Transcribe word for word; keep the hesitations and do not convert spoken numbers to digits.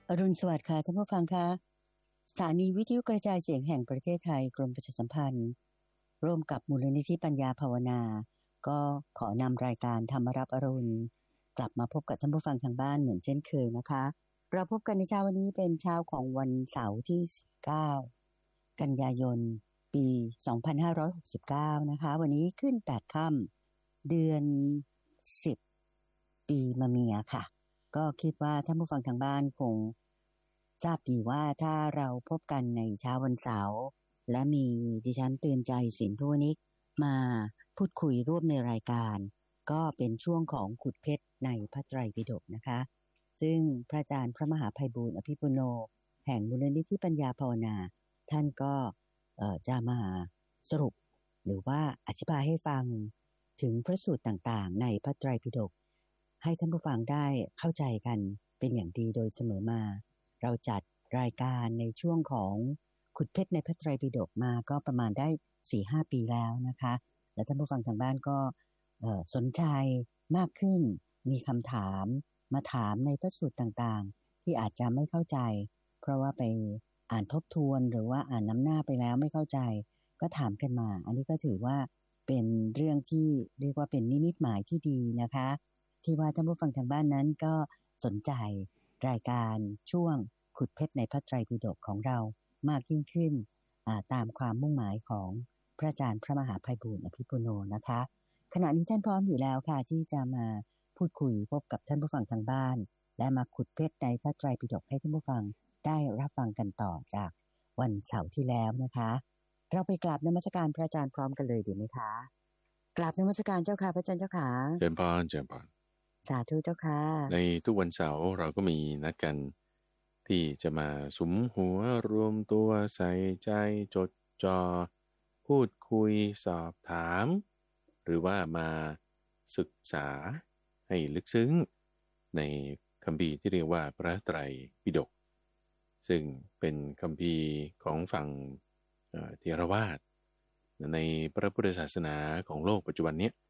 อรุณสวัสดิ์ค่ะท่านผู้ฟังคะสถานีวิทยุกระจายเสียงแห่งประเทศไทยกรมประชาสัมพันธ์ร่วมกับมูลนิธิปัญญาภาวนาก็ขอนำรายการธรรมรับอรุณกลับมาพบกับท่านผู้ฟังทางบ้านเหมือนเช่นเคยนะคะเราพบกันในเช้าวันนี้เป็นเช้าของวันเสาร์ที่สิบเก้ากันยายนปีสองพันห้าร้อยหกสิบเก้านะคะวันนี้ขึ้นแปดค่ำเดือนสิบปีมะเมียค่ะก็คิดว่าท่านผู้ฟังทางบ้านคงทราบดีว่าถ้าเราพบกันในเช้าวันเสาร์และมีดิฉันเตือนใจสินทุวนิกมาพูดคุยร่วมในรายการก็เป็นช่วงของขุดเพชรในพระไตรปิฎกนะคะซึ่งพระอาจารย์พระมหาไพบูลย์อภิปุโนแห่งมูลนิธิปัญญาภาวนาท่านก็จะมาสรุปหรือว่าอธิบายให้ฟังถึงพระสูตรต่างๆในพระไตรปิฎกให้ท่านผู้ฟังได้เข้าใจกันเป็นอย่างดีโดยเสมอมาเราจัดรายการในช่วงของขุดเพชรในพระไตรปิฎกมาก็ประมาณได้ สี่ห้า ปีแล้วนะคะและท่านผู้ฟังทางบ้านก็สนใจมากขึ้นมีคำถามมาถามในพระสูตรต่างๆที่อาจจะไม่เข้าใจเพราะว่าไปอ่านทบทวนหรือว่าอ่านน้ำหน้าไปแล้วไม่เข้าใจก็ถามกันมาอันนี้ก็ถือว่าเป็นเรื่องที่เรียกว่าเป็นนิมิตหมายที่ดีนะคะที่ว่าท่านผู้ฟังทางบ้านนั้นก็สนใจรายการช่วงขุดเพชรในพระไตรปิฎกของเรามากยิ่งขึ้นตามความมุ่งหมายของพระอาจารย์พระมหาไพบูลย์อภิปุโนนะคะขณะนี้ท่านพร้อมอยู่แล้วค่ะที่จะมาพูดคุยพบกับท่านผู้ฟังทางบ้านและมาขุดเพชรในพระไตรปิฎกให้ท่านผู้ฟังได้รับฟังกันต่อจากวันเสาร์ที่แล้วนะคะเราไปกราบนมัสการพระอาจารย์พร้อมกันเลยดีไหมคะกราบนมัสการเจ้าค่ะพระอาจารย์เจ้าค่ะเจริญพรเจริญพรสาธุเจ้าค่ะในทุกวันเสาร์เราก็มีนัดกันที่จะมาสุมหัวรวมตัวใส่ใจจดจ่อพูดคุยสอบถามหรือว่ามาศึกษาให้ลึกซึ้งในคัมภีร์ที่เรียกว่าพระไตรปิฎกซึ่งเป็นคัมภีร์ของฝั่งเทรวาสในพระพุทธศาสนาของโลกปัจจุบันนี้